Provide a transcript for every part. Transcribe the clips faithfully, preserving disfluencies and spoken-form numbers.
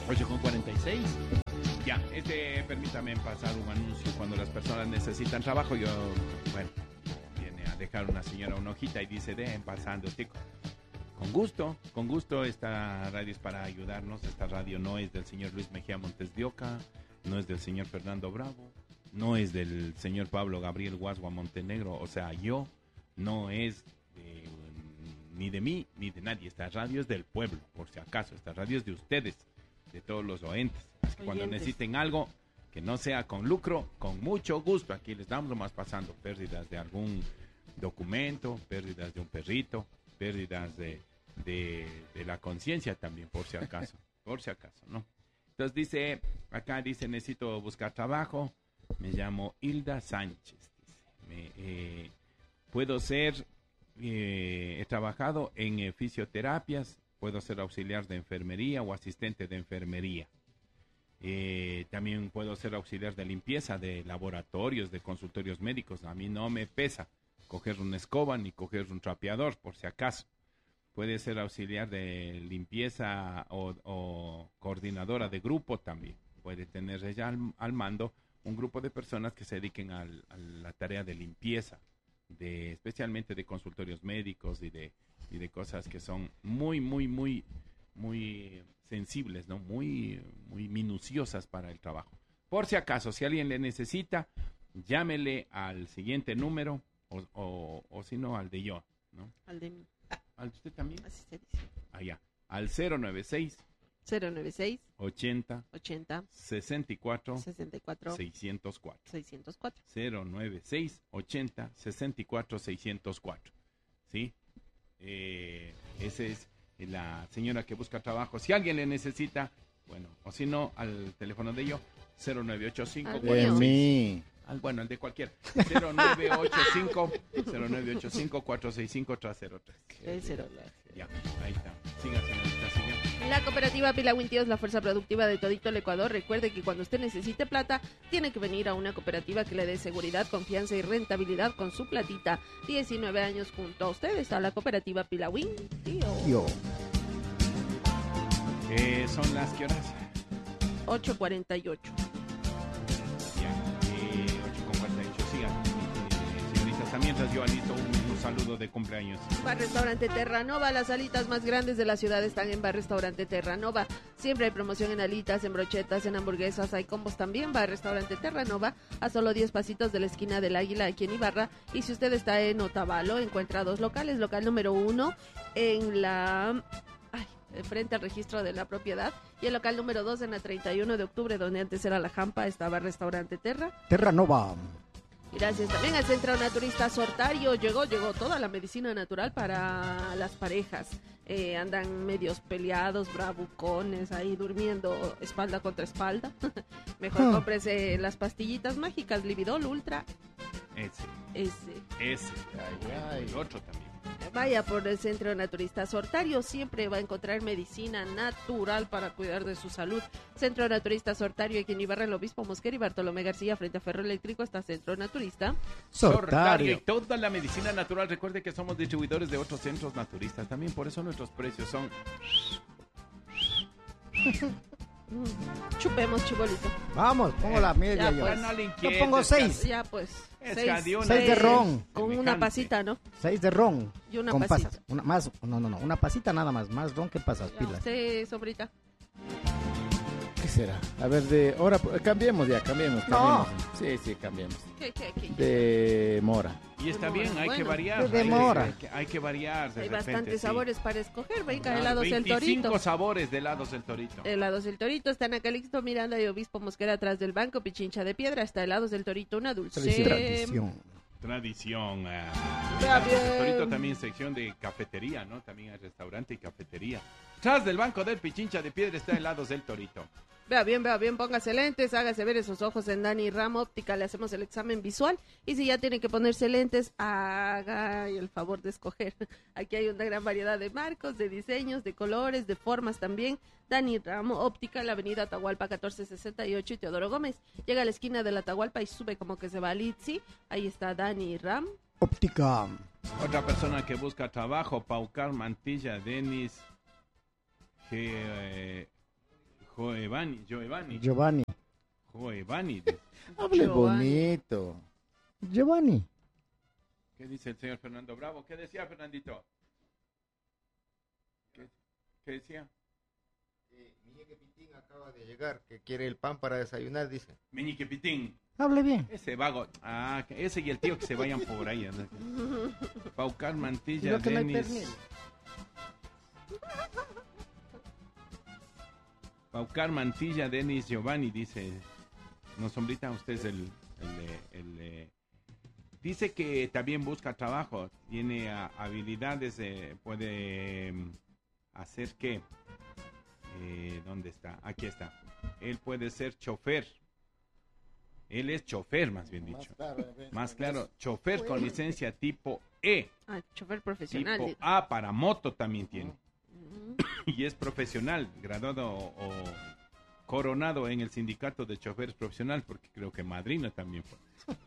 ocho con cuarenta y seis. Ya, este, permítame pasar un anuncio. Cuando las personas necesitan trabajo, yo, bueno, viene a dejar una señora una hojita y dice, den pasando, chico. Con gusto, con gusto, esta radio es para ayudarnos. Esta radio no es del señor Luis Mejía Montes de Oca, no es del señor Fernando Bravo, no es del señor Pablo Gabriel Guasua Montenegro, o sea, yo, no es de, ni de mí ni de nadie. Esta radio es del pueblo, por si acaso. Esta radio es de ustedes, de todos los oentes. Así que cuando necesiten algo que no sea con lucro, con mucho gusto, aquí les damos lo más pasando. Pérdidas de algún documento, pérdidas de un perrito, pérdidas de, de, de la conciencia también, por si acaso, por si acaso, ¿no? Entonces dice, acá dice, necesito buscar trabajo, me llamo Hilda Sánchez, dice, me, eh, puedo ser, eh, he trabajado en eh, fisioterapias, puedo ser auxiliar de enfermería o asistente de enfermería. Eh, también puedo ser auxiliar de limpieza de laboratorios, de consultorios médicos. A mí no me pesa coger una escoba ni coger un trapeador, por si acaso. Puede ser auxiliar de limpieza o, o coordinadora de grupo también. Puede tener ella al, al mando un grupo de personas que se dediquen al, a la tarea de limpieza, de especialmente de consultorios médicos y de, y de cosas que son muy, muy, muy, muy sensibles, ¿no? Muy, muy minuciosas para el trabajo. Por si acaso, si alguien le necesita, llámele al siguiente número o, o, o si no, al de yo, ¿no? Al de mí. ¿Al de usted también? Así se dice. Allá. Al cero noventa y seis. cero noventa y seis. ochenta. ochenta. sesenta y cuatro. sesenta y cuatro. seiscientos cuatro. seiscientos cuatro. cero noventa y seis. ochenta. sesenta y cuatro. seiscientos cuatro. ¿Sí? Eh, esa es la señora que busca trabajo. Si alguien le necesita, bueno, o si no, al teléfono de yo, cero nueve ocho cinco. De mí. Al, bueno, el de cualquier. cero nueve ocho cinco. cero nueve ocho cinco cuatro seis cinco tres cero tres. Ya, ahí está. Siga, señorita, siga. La cooperativa Pilawin Tío es la fuerza productiva de todito el Ecuador. Recuerde que cuando usted necesite plata, tiene que venir a una cooperativa que le dé seguridad, confianza y rentabilidad con su platita. diecinueve años junto a usted está la cooperativa Pilawin Tío. Yo. Eh, ¿Son las qué horas? ocho cuarenta y ocho. Ya, eh, ocho con cuarenta y ocho. Sigan, eh, señoritas. Mientras yo alisto un, un saludo de cumpleaños. Bar Restaurante Terranova, las alitas más grandes de la ciudad están en Bar Restaurante Terranova. Siempre hay promoción en alitas, en brochetas, en hamburguesas, hay combos también. Bar Restaurante Terranova, a solo diez pasitos de la esquina del Águila aquí en Ibarra. Y si usted está en Otavalo, encuentra dos locales. Local número uno en la... Ay, frente al registro de la propiedad, y el local número dos en la treinta y uno de octubre, donde antes era la Jampa, estaba Restaurante Terra. Terranova. Gracias también al Centro Naturista Sortario. Llegó, llegó toda la medicina natural para las parejas. Eh, andan medios peleados, bravucones, ahí durmiendo espalda contra espalda. Mejor Hmm. cómprese las pastillitas mágicas Lividol Ultra. Ese, Ese. ese. Ay, ay. El otro también. Vaya por el Centro Naturista Sortario, siempre va a encontrar medicina natural para cuidar de su salud. Centro Naturista Sortario, aquí en Ibarra, el Obispo Mosquera y Bartolomé García, frente a Ferro Eléctrico, está Centro Naturista. Sortario y Sortario. toda la medicina natural. Recuerde que somos distribuidores de otros centros naturistas también, por eso nuestros precios son... Mm, Chupemos, chibolito. Vamos, pongo la media ya, yo. pues. No le Yo inquietes, pongo seis. Carlos. Ya pues. Es Seis, que de una Seis de seis, ron. Con Que me una cante. pasita, ¿no? Seis de ron. Y una con pasita. pasas. Una más. No, no, no. Una pasita nada más. Más ron que pasas, Ya, pilas. usted, sombrita. ¿Qué será? A ver, de ahora cambiemos ya, cambiemos. No. cambiemos. Sí, sí, cambiemos. ¿Qué, qué, qué? De mora. Y está Demora, bien, hay que bueno. variar. De hay que- demora. Hay que, hay que variar. de Hay repente, bastantes sí. sabores para escoger. Venga, Claro, helados El veinticinco Torito. sabores de helados El Torito. Helados El Torito, están a Calixto Miranda y Obispo Mosquera atrás del banco, Pichincha de Piedra, está Helados del Torito, una dulce. Tradición. Tradición. eh. Vea Helados bien. El Torito también sección de cafetería, ¿no? También hay restaurante y cafetería. Tras del banco del Pichincha de Piedra está Helados del Torito. Vea bien, vea bien, póngase lentes, hágase ver esos ojos en Dani Ramo Óptica, le hacemos el examen visual y si ya tiene que ponerse lentes, haga el favor de escoger. Aquí hay una gran variedad de marcos, de diseños, de colores, de formas también. Dani Ramo Óptica, la avenida Atahualpa catorce sesenta y ocho y Teodoro Gómez. Llega a la esquina de la Atahualpa y sube como que se va a Litsi. Ahí está Dani Ram. Óptica. Otra persona que busca trabajo, Paucar Mantilla, Denis, G, eh, Joevani, Joevani, Giovanni. Joevani. Hable Giovanni. bonito. Giovanni. ¿Qué dice el señor Fernando Bravo? ¿Qué decía Fernandito? ¿Qué, qué decía? Eh, Miñeque Pitín acaba de llegar, que quiere el pan para desayunar, dice. Meñique Pitín. Hable bien. Ese vago. Ah, que ese y el tío que se vayan por ahí. ¿No? Paucar Mantilla, Lo que no hay Denis. pernil. Paucar Mantilla, Denis Giovanni, dice. No, sombrita, usted es el... el, el, el dice que también busca trabajo. Tiene uh, habilidades, eh, puede um, hacer qué. Eh, ¿Dónde está? Aquí está. Él puede ser chofer. Él es chofer, más bien dicho. Más claro, eh, Más claro, chofer con licencia tipo E. Ah, chofer profesional. Tipo digo. A para moto también tiene. Mm. Y es profesional, graduado o, o coronado en el sindicato de choferes profesional, porque creo que madrina también fue.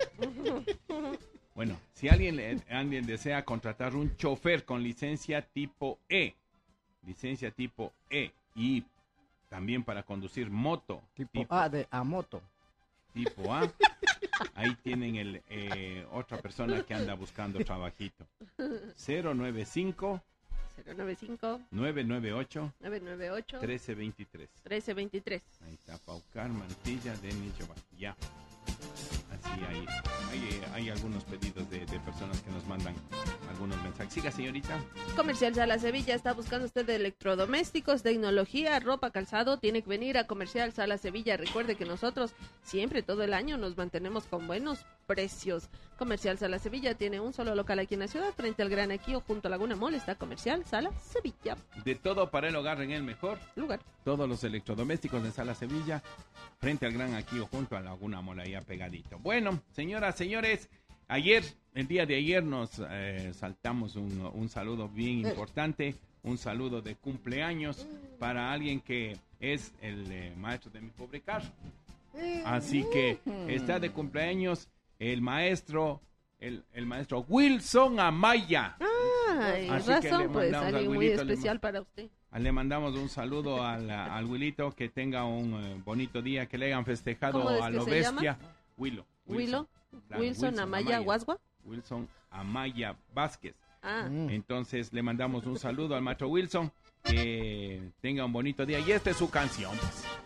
Bueno, si alguien, le- alguien desea contratar un chofer con licencia tipo E, licencia tipo E, y también para conducir moto Tipo tipo, A de a moto. tipo A, ahí tienen el eh, otra persona que anda buscando trabajito. cero nueve cinco, cero nueve cinco, nueve nueve ocho, nueve nueve ocho, uno tres dos tres. trece veintitrés. Ahí está, Paucar, Mantilla, Denis, Giovanni. Ya. Así hay, hay, hay algunos pedidos de, de personas que nos mandan algunos mensajes. Siga, señorita. Comercial Sala Sevilla, está buscando usted de electrodomésticos, tecnología, ropa, calzado, tiene que venir a Comercial Sala Sevilla. Recuerde que nosotros siempre, todo el año, nos mantenemos con buenos precios. Comercial Sala Sevilla tiene un solo local aquí en la ciudad, frente al Gran Equío, junto a Laguna Mall, está Comercial Sala Sevilla. De todo para el hogar en el mejor. Lugar. Todos los electrodomésticos de Sala Sevilla, frente al Gran Aquío, junto a Laguna Mola, ahí pegadito. Bueno, señoras, señores, ayer, el día de ayer nos eh, saltamos un, un saludo bien importante, un saludo de cumpleaños para alguien que es el eh, maestro de mi pobre carro. Así que está de cumpleaños el maestro, el, el maestro Wilson Amaya. Ay, Así que le razón, pues, mandamos al alguien muy Wilito, le especial para usted. Le mandamos un saludo al, al Wilito, que tenga un eh, bonito día, que le hayan festejado ¿Cómo es a que lo se bestia. Willo. Willow, Claro, Wilson, Amaya, Guasgua. Wilson Amaya Vázquez. Ah, Mm. Entonces le mandamos un saludo al maestro Wilson, que tenga un bonito día. Y esta es su canción, pues.